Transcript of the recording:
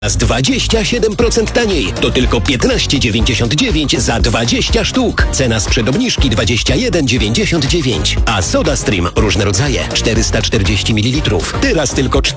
Z 27% taniej. To tylko 15,99 za 20 sztuk. Cena sprzed obniżki 21,99. A SodaStream różne rodzaje 440 ml. Teraz tylko